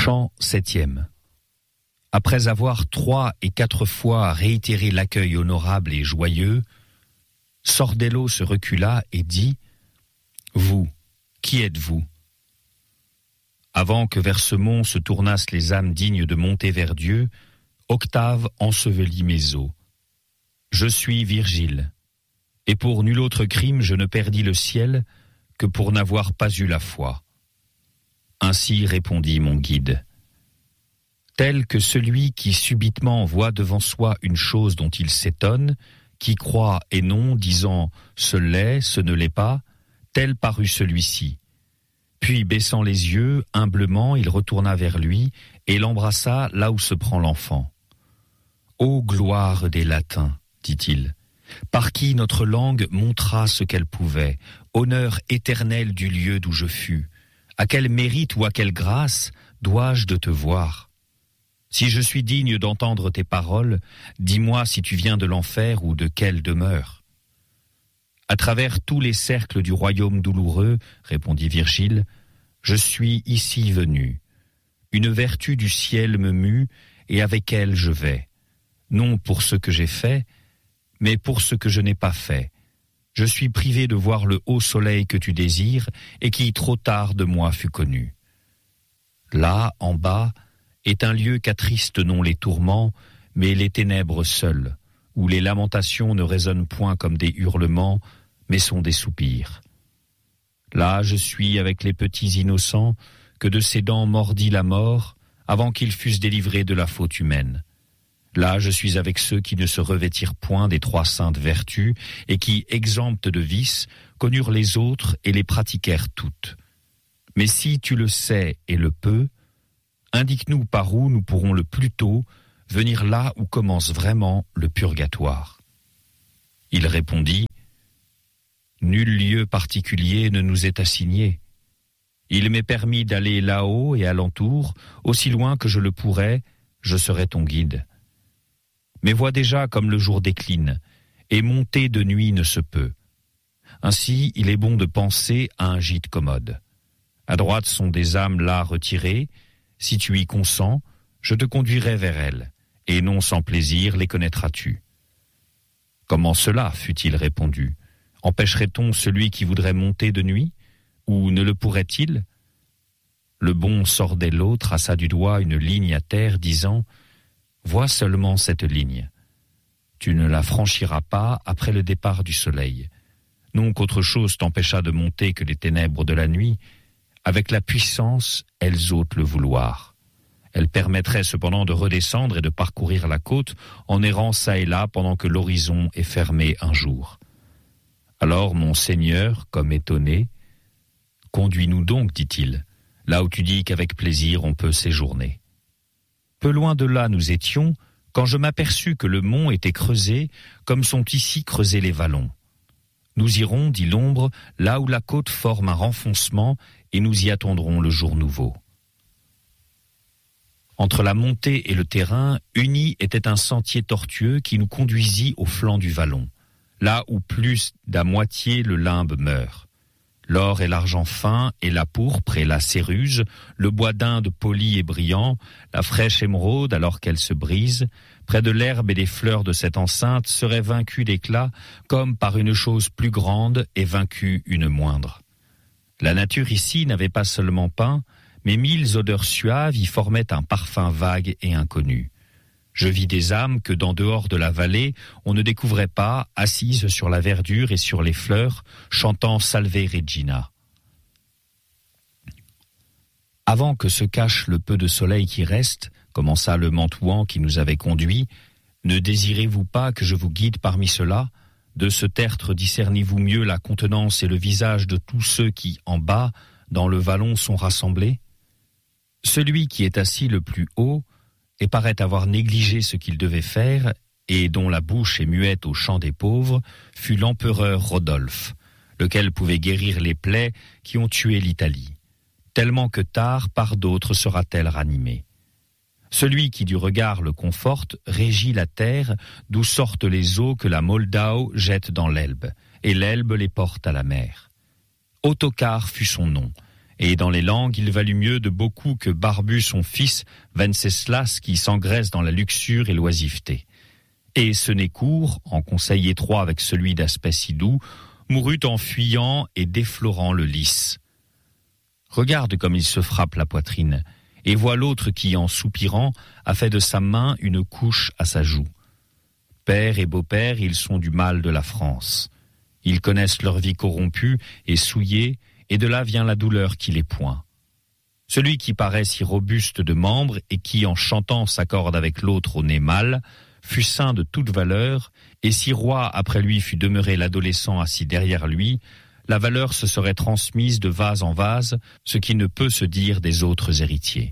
Chant 7e. Après avoir 3 et 4 fois réitéré l'accueil honorable et joyeux, Sordello se recula et dit « Vous, qui êtes-vous » Avant que vers ce mont se tournassent les âmes dignes de monter vers Dieu, Octave ensevelit mes os. Je suis Virgile, et pour nul autre crime je ne perdis le ciel que pour n'avoir pas eu la foi. Ainsi répondit mon guide. Tel que celui qui subitement voit devant soi une chose dont il s'étonne, qui croit et non, disant « ce l'est, ce ne l'est pas », tel parut celui-ci. Puis, baissant les yeux, humblement, il retourna vers lui et l'embrassa là où se prend l'enfant. « Ô gloire des Latins !» dit-il, « par qui notre langue montra ce qu'elle pouvait, honneur éternel du lieu d'où je fus. À quel mérite ou à quelle grâce dois-je de te voir ? Si je suis digne d'entendre tes paroles, dis-moi si tu viens de l'enfer ou de quelle demeure. » À travers tous les cercles du royaume douloureux, répondit Virgile, je suis ici venu. Une vertu du ciel me mue et avec elle je vais. Non pour ce que j'ai fait, mais pour ce que je n'ai pas fait. Je suis privé de voir le haut soleil que tu désires et qui trop tard de moi fut connu. Là, en bas, est un lieu qu'attristent non les tourments, mais les ténèbres seules, où les lamentations ne résonnent point comme des hurlements, mais sont des soupirs. Là, je suis avec les petits innocents que de ses dents mordit la mort avant qu'ils fussent délivrés de la faute humaine. Là, je suis avec ceux qui ne se revêtirent point des 3 saintes vertus et qui, exemptes de vices, connurent les autres et les pratiquèrent toutes. Mais si tu le sais et le peux, indique-nous par où nous pourrons le plus tôt venir là où commence vraiment le purgatoire. Il répondit, « Nul lieu particulier ne nous est assigné. Il m'est permis d'aller là-haut et alentour, aussi loin que je le pourrais, je serai ton guide. Mais vois déjà comme le jour décline, et monter de nuit ne se peut. Ainsi, il est bon de penser à un gîte commode. À droite sont des âmes là retirées. Si tu y consens, je te conduirai vers elles, et non sans plaisir les connaîtras-tu. » Comment cela, fut-il répondu? Empêcherait-on celui qui voudrait monter de nuit? Ou ne le pourrait-il? Le bon Sordello traça du doigt une ligne à terre, disant « Vois seulement cette ligne. Tu ne la franchiras pas après le départ du soleil. Non qu'autre chose t'empêcha de monter que les ténèbres de la nuit. Avec la puissance, elles ôtent le vouloir. Elles permettraient cependant de redescendre et de parcourir la côte en errant çà et là pendant que l'horizon est fermé un jour. Alors mon Seigneur, comme étonné, « Conduis-nous donc, dit-il, là où tu dis qu'avec plaisir on peut séjourner. » Peu loin de là nous étions, quand je m'aperçus que le mont était creusé comme sont ici creusés les vallons. Nous irons, dit l'ombre, là où la côte forme un renfoncement, et nous y attendrons le jour nouveau. Entre la montée et le terrain, uni était un sentier tortueux qui nous conduisit au flanc du vallon, là où plus d'à moitié le limbe meurt. L'or et l'argent fin, et la pourpre et la céruse, le bois d'Inde poli et brillant, la fraîche émeraude alors qu'elle se brise, près de l'herbe et des fleurs de cette enceinte seraient vaincus d'éclat, comme par une chose plus grande et vaincue une moindre. La nature ici n'avait pas seulement peint, mais 1000 odeurs suaves y formaient un parfum vague et inconnu. Je vis des âmes que dans dehors de la vallée, on ne découvrait pas, assises sur la verdure et sur les fleurs, chantant Salve Regina. Avant que se cache le peu de soleil qui reste, commença le Mantuan qui nous avait conduits, ne désirez-vous pas que je vous guide parmi ceux-là? De ce tertre discernez-vous mieux la contenance et le visage de tous ceux qui, en bas, dans le vallon, sont rassemblés? Celui qui est assis le plus haut, et paraît avoir négligé ce qu'il devait faire, et dont la bouche est muette au chant des pauvres, fut l'empereur Rodolphe, lequel pouvait guérir les plaies qui ont tué l'Italie, tellement que tard par d'autres sera-t-elle ranimée. Celui qui du regard le conforte régit la terre d'où sortent les eaux que la Moldau jette dans l'Elbe, et l'Elbe les porte à la mer. Ottokar fut son nom, et dans les langues il valut mieux de beaucoup que Barbu son fils, Venceslas qui s'engraisse dans la luxure et l'oisiveté. Et Senécourt, en conseil étroit avec celui d'aspect si doux, mourut en fuyant et déflorant le lys. Regarde comme il se frappe la poitrine, et vois l'autre qui, en soupirant, a fait de sa main une couche à sa joue. Père et beau-père, ils sont du mal de la France. Ils connaissent leur vie corrompue et souillée, et de là vient la douleur qui les point. Celui qui paraît si robuste de membres et qui, en chantant, s'accorde avec l'autre au nez mâle, fut saint de toute valeur, et si roi après lui fût demeuré l'adolescent assis derrière lui, la valeur se serait transmise de vase en vase, ce qui ne peut se dire des autres héritiers.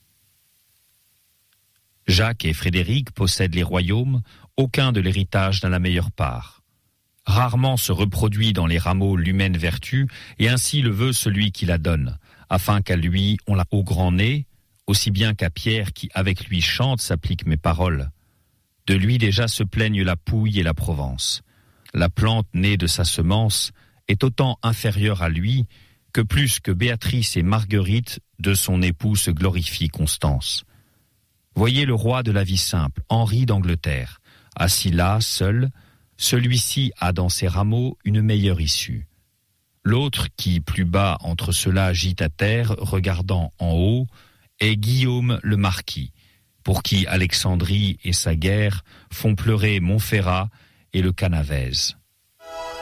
Jacques et Frédéric possèdent les royaumes, aucun de l'héritage n'a la meilleure part. Rarement se reproduit dans les rameaux l'humaine vertu, et ainsi le veut celui qui la donne, afin qu'à lui on la au grand nez, aussi bien qu'à Pierre qui avec lui chante s'applique mes paroles. De lui déjà se plaignent la Pouille et la Provence. La plante née de sa semence est autant inférieure à lui que plus que Béatrice et Marguerite de son époux se glorifient Constance. Voyez le roi de la vie simple, Henri d'Angleterre, assis là, seul, celui-ci a dans ses rameaux une meilleure issue. L'autre qui, plus bas entre ceux-là gît à terre, regardant en haut, est Guillaume le Marquis, pour qui Alexandrie et sa guerre font pleurer Montferrat et le Canavese.